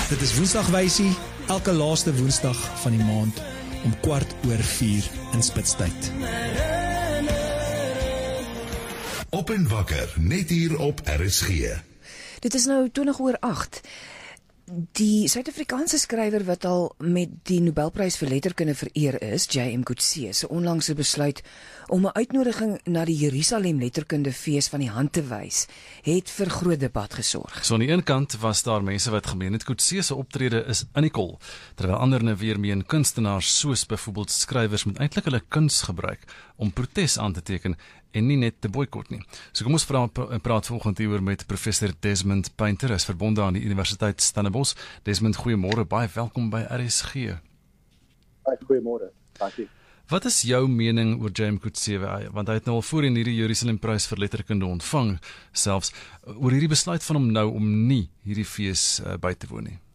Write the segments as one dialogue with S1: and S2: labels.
S1: Dit is Woensdagwysie, elke laaste Woensdag van die maand om 4:15 in Spitstyd.
S2: Op en wakker, net hier op RSG.
S3: Dit is nou 20:08. Die Suid-Afrikaanse skrywer wat al met die Nobelprys vir letterkunde vereer is, J.M. Coetzee, se onlangse besluit om 'n uitnodiging na die Jerusalem Letterkundefees van die hand te wys, het vir groot debat gesorg.
S4: So aan die een kant was daar mense wat gemeen het Coetzee se optrede is in die kol, terwyl ander weer meen kunstenaars soos byvoorbeeld skrywers moet eintlik hulle kuns gebruik om protes aan te teken en nie net te boikot nie. So kom ons praat volgende uur met professor Desmond Painter, is verbonde aan die Universiteit Stellenbosch. Desmond, goeiemôre, baie welkom by RSG.
S5: Goeiemôre, dankie.
S4: Wat is jou mening oor J.M. Coetzee, want hy het nou al voorheen hierdie Jerusalemprys vir letterkunde ontvang, selfs oor hierdie besluit van hom nou om nie hierdie fees by te woon nie?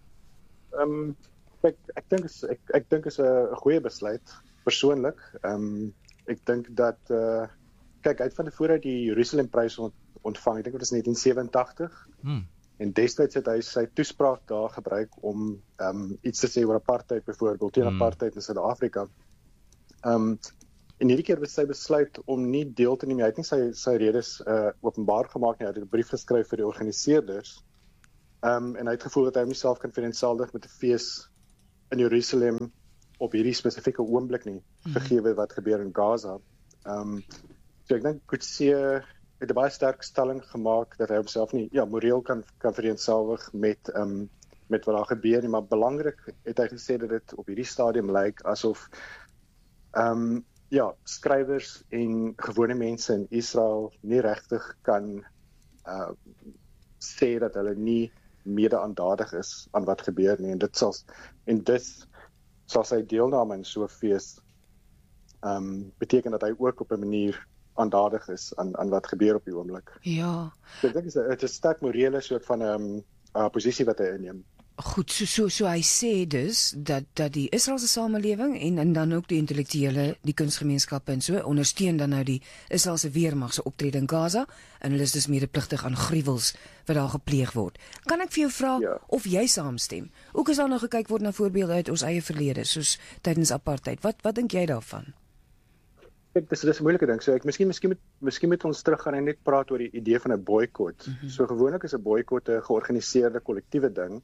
S5: Ek dink is 'n goeie besluit, persoonlik. Ek dink dat kyk, hy het van tevore die Jerusalemprys ontvang, ek dink dit is 1987. En destyds het hy sy toespraak daar gebruik om iets te sê oor apartheid, byvoorbeeld teen apartheid in Suid-Afrika. En hierdie keer het sy besluit om nie deel te neem. Hy het nie sy redes openbaar gemaak nie. Hy het 'n brief geskryf vir die organiseerders. En hy het gevoel dat hy homself kan vereensaldig met 'n fees in Jerusalem op hierdie spesifieke oomblik nie, gegee wat gebeur in Gaza. So ek dink Coetzee het 'n baie sterk stelling gemaak dat hy homself nie moreel kan vereensalwig met wat daar gebeur nie, maar belangrik het hy gesê dat dit op hierdie stadium lyk asof skrywers en gewone mense in Israel nie regtig kan sê dat hulle nie mede-aandadig is aan wat gebeur nie, en dit sal sy deelname in so 'n fees beteken dat hy ook op 'n manier aandadig is aan wat gebeur op die oomblik.
S3: Ja.
S5: So ek dink dit is 'n sterk morele soort van posisie wat hy inneem.
S3: Goed, so hy sê dus dat die Israeliese samelewing en dan ook die intellektuele, die kunsgemeenskappe en so ondersteun dan nou die Israeliese weermag se optrede in Gaza, en hulle is dus medepligtig aan gruwels wat daar gepleeg word. Kan ek vir jou vra of jy saamstem? Ook is daar nou gekyk word na voorbeelde uit ons eie verlede, soos tydens apartheid. Wat dink jy daarvan?
S5: Dit is 'n moeilike ding. So ek miskien moet ons teruggaan en net praat oor die idee van 'n boikot. So gewoonlik is 'n boikot 'n georganiseerde kollektiewe ding.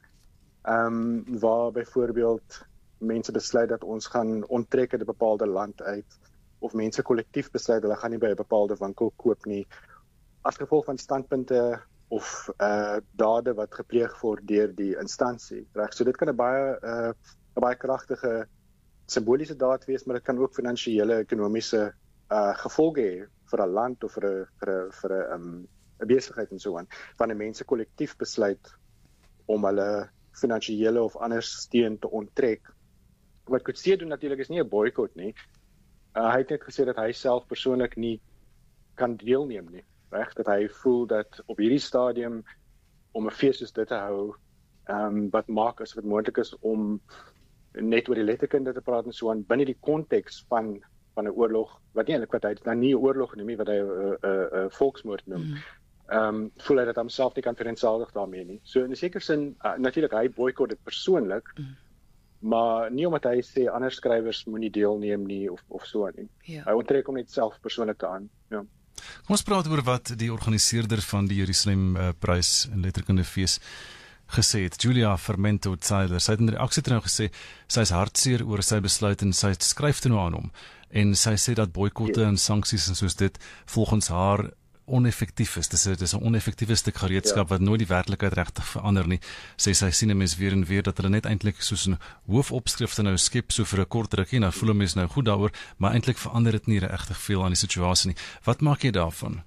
S5: Waar byvoorbeeld mense besluit dat ons gaan onttrek uit 'n bepaalde land uit, of mense kollektief besluit hulle gaan nie by 'n bepaalde winkel koop nie, as gevolg van standpunte of dade wat gepleeg word deur die instansie. Reg, so dit kan 'n baie kragtige simboliese daad wees, maar dit kan ook finansiële, ekonomiese gevolge hê vir 'n land of vir 'n besigheid en so aan, wanneer mense kollektief besluit om hulle finansiële of ander steun te onttrek. Wat Coetzee doen natuurlik is nie 'n boikot nie. Hy het net gesê dat hy self persoonlik nie kan deelneem nie. Reg, dat hy voel dat op hierdie stadium om 'n fees soos dit te hou, wat maak as wat moontlik is om net oor die letterkunde te praat en so aan binne die konteks van 'n oorlog, wat hy dan nie 'n oorlog noem nie, wat hy 'n volksmoord noem. Voel hy dat homself nie kan vereensaldig daarmee nie. So in 'n sekere sin, natuurlik hy boikot dit persoonlik, maar nie omdat hy sê ander skrywers moenie deelneem nie of so aan nie. Hy onttrek hom net self persoonlik aan. Ja.
S4: Kom ons praat oor wat die organiseerder van die Jerusalem prys en letterkundefees gesê het, Julia Fermento-Zeiler. Sy het in reaksie nou gesê, sy is hartseer oor sy besluit en sy skryf toe nou aan hom. En sy sê dat boikotte en sanksies en soos dit volgens haar oneffektief is. Dit is 'n oneffektiewe stuk gereedskap wat nooit die werklikheid regtig verander nie. Sy sien 'n mens weer en weer dat hulle net eintlik soos 'n hoofopskrifte nou skep so vir 'n kort rukkie, nou voel 'n mens nou goed daaroor, maar eintlik verander dit nie regtig veel aan die situasie nie. Wat maak jy daarvan?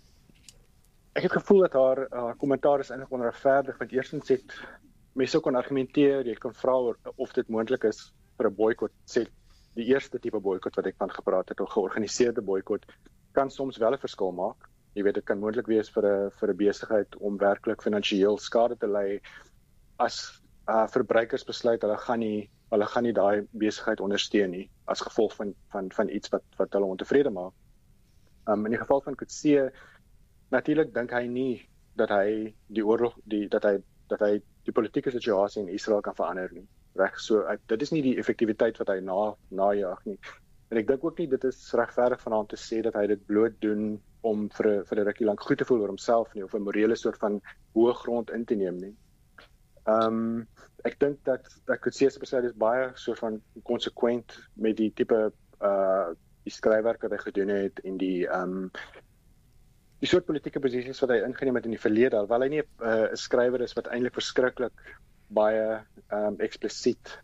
S5: Ek het gevoel dat haar kommentaar is eintlik onregverdig, want eerstens het mense kon argumenteer, jy kan vra of dit moontlik is vir 'n boikot. Sê die eerste tipe boikot wat ek van gepraat het, 'n georganiseerde boikot, kan soms wel 'n verskil maak. Jy weet, dit kan moontlik wees vir 'n besigheid om werklik finansiëel skade te ly as verbruikers besluit hulle gaan nie daai besigheid ondersteun nie as gevolg van iets wat hulle ontevrede maak. In die geval van Coetzee, natuurlik dink hy nie dat hy die oorlog dat hy dat hy die politieke situasie in Israel kan verander nie. Reg, so dit is nie die effektiwiteit wat hy najag nie. En ek dink ook nie dit is regverdig van hom te sê dat hy dit bloot doen om vir 'n rukkie lank goed te voel oor homself nie, of 'n morele soort van hoë grond in te neem nie. Ek dink dat Coetzee se besluit is baie soort van konsekwent met die tipe die skryfwerk wat hy gedoen het en die soort politieke posisies wat hy ingeneem het in die verlede, alhoewel hy nie 'n skrywer is wat eintlik verskriklik baie eksplisiet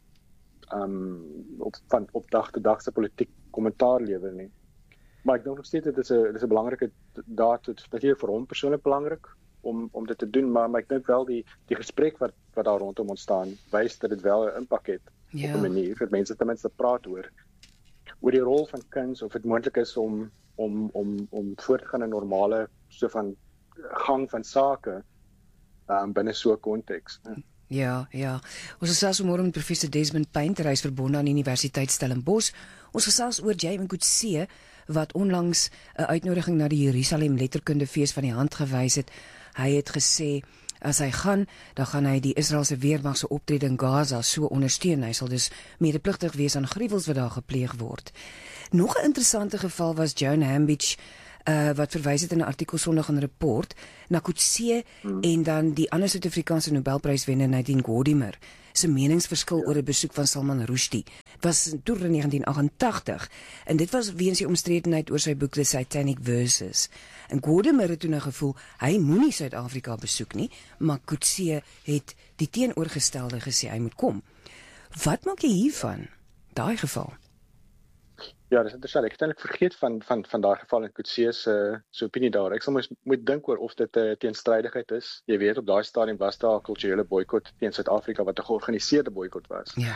S5: op dag-te-dagse politiek kommentaar lewer nie. Maar ek dink nog steeds dit is 'n belangrike daad, dit is natuurlik vir hom persoonlik belangrik om dit te doen, maar ek dink wel die gesprek wat daar rondom ontstaan wys dat dit wel 'n impak het op 'n manier dat mense ten minste praat oor die rol van kuns, of dit moontlik is om voort te gaan in 'n normale so van gang van sake binne so 'n konteks.
S3: Ja. Ons gesels môre met professor Desmond Painter, hy is verbonde aan die Universiteit Stellenbosch. Ons gesels oor James Coetzee wat onlangs 'n uitnodiging na die Jerusalem Letterkundefees van die hand gewys het. Hy het gesê as hy gaan, dan gaan hy die Israeliese weermag se optrede in Gaza so ondersteun. Hy sal dus medepligtig wees aan gruwels wat daar gepleeg word. Nog 'n interessante geval was Joan Hambidge wat verwys het in 'n artikel Sondag in Report na Coetzee en dan die ander Suid-Afrikaanse Nobelpryswenner Nadine Gordimer se meningsverskil oor 'n besoek van Salman Rushdie. Was toe in 1988 en dit was weens die omstredenheid oor sy boek The Satanic Verses. En Gordimer het toen gevoel hy moenie Suid-Afrika besoek nie, maar Coetzee het die teenoorgestelde gesê hy moet kom. Wat maak jy hiervan? Daai geval?
S5: Ja, dis interessant. Ek het eintlik vergeet van daai geval en Coetzee se opinie daar. Ek sal moet dink oor of dit 'n teenstrydigheid is. Jy weet, op daai stadium was daar 'n kulturele boikot teen Suid-Afrika wat 'n georganiseerde boikot was.
S3: Ja.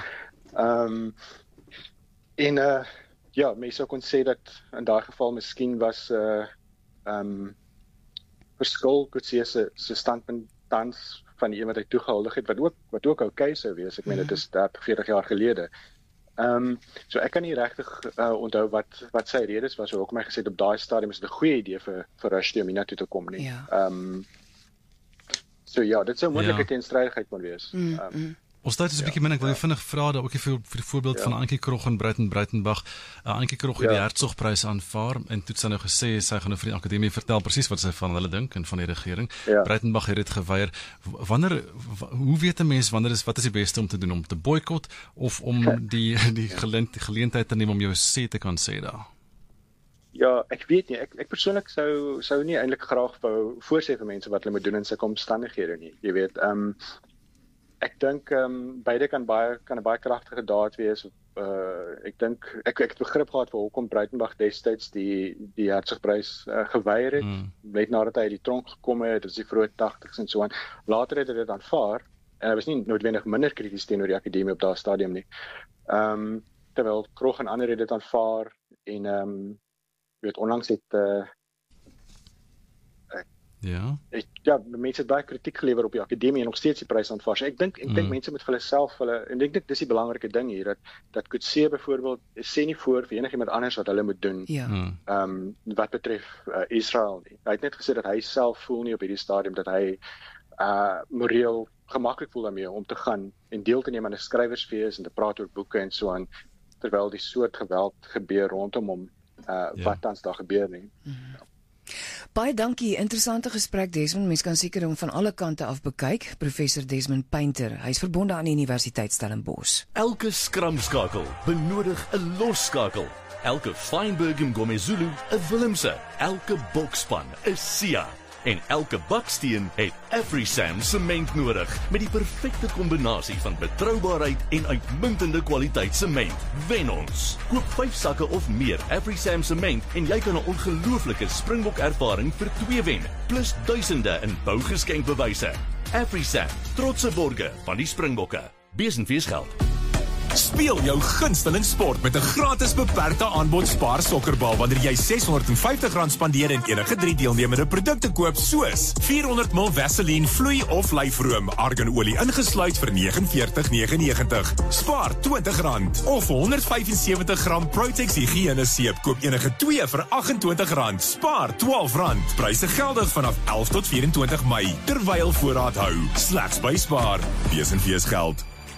S5: Ja, mense sou kon sê dat in daai geval miskien was verskil Coetzee se standpunt tans van die een wat hy toegehuldig het, wat ook okay sou wees. Ek meen dit is 30, 40 jaar gelede. So ek kan nie regtig onthou wat sy redes was hoekom hy gesê het op daai stadium is dit 'n goeie idee vir Rushdie om hiernatoe te kom nie.
S3: Ja.
S5: So ja, dit sou moontlik 'n teenstrydigheid kon wees.
S4: Ons tyd is 'n bietjie min, ek wil jou vinnig vra daar ook vir die voorbeeld van Antjie Krog en Breitenbach. Antjie Krog het die Hertzogprys aanvaar en toe het sy nou gesê sy gaan nou vir die akademie vertel presies wat sy van hulle dink en van die regering. Breitenbach het dit geweier. Hoe weet 'n mens wat is die beste om te doen, om te boikot of om die geleentheid te neem om jou sê te kan sê daar?
S5: Ja, ek weet nie. Ek persoonlik sou nie eintlik graag wou voorsê vir mense wat hulle moet doen in sulke omstandighede nie. Jy weet, ek dink beide kan 'n baie kragtige daad wees. Ek dink ek het begrip gehad vir hoekom Breitenbach destyds die Hertzogprys geweier het, net nadat hy uit die tronk gekom het, dit is die vroeë 80s en so aan. Later het hy dit aanvaar en hy was nie noodwendig minder krities teenoor die akademie op daardie stadium nie. Terwyl Krog en ander het dit aanvaar en weet onlangs het mense het baie kritiek gelewer op die akademie en nog steeds die prys aanvaar. So ek dink mense moet vir hulle self en ek dink dis die belangrike ding hier dat Coetzee byvoorbeeld sê nie voor vir enigiemand anders wat hulle moet doen. Wat betref Israel nie. Hy het net gesê dat hy self voel nie op hierdie stadium dat hy moreel gemaklik voel daarmee om te gaan en deel te neem aan 'n skrywersfees en te praat oor boeke en so aan terwyl die soort geweld gebeur rondom hom wat tans daar gebeur nie.
S3: Baie dankie, interessante gesprek Desmond, mens kan seker hom van alle kante af bekyk, professor Desmond Painter, hy is verbonde aan die Universiteit Stellenbosch.
S6: Elke skramskakel benodig 'n losskakel, elke Feinberg en Gomezulu 'n Willemse, elke bokspan 'n Sia, en elke baksteen het AfriSam sement nodig, met die perfekte kombinasie van betroubaarheid en uitmuntende kwaliteit sement. Wen ons! Koop 5 sakke of meer AfriSam sement en jy kan 'n ongelooflike Springbok ervaring vir 2 wen, plus duisende in bougeskenkbewyse. AfriSam, trotse borge van die Springbokke. Besenfees geld.
S7: Speel jou gunsteling sport met 'n gratis beperkte aanbod Spar sokkerbal wanneer jy R650 spandeer en enige 3 deelnemende produkte koop soos 400 ml Vaseline vloei of lyfroom arganolie ingesluit vir R49,99. Spaar R20 of 175 gram Protex higiëne seep koop enige 2 vir R28. Spaar R12. Pryse geldig vanaf 11 tot 24 Mei terwyl voorraad hou. Slegs by Spar. Wees en wees geld.